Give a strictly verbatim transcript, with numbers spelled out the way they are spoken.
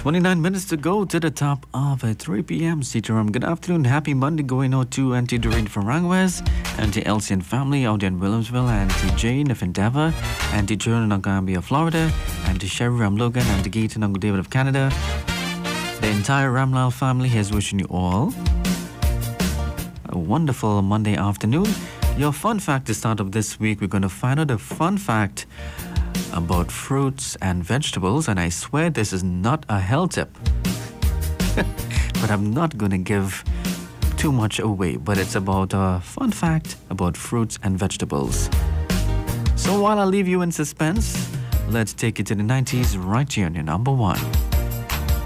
twenty-nine minutes to go to the top of uh, three p.m. C T R M. Good afternoon. Happy Monday going out to Auntie Doreen from Rangwes, Auntie Elsie and family out in Williamsville, Auntie Jane of Endeavour, Auntie Joan in Gambia, Florida, Auntie Sherry Ram Logan, Auntie Gate and Uncle David of Canada. The entire Ramlal family is wishing you all a wonderful Monday afternoon. Your fun fact to start of this week, we're going to find out a fun fact about fruits and vegetables, and I swear this is not a health tip. But I'm not going to give too much away, but it's about a fun fact about fruits and vegetables. So while I leave you in suspense, let's take it to the nineties right here on your number one.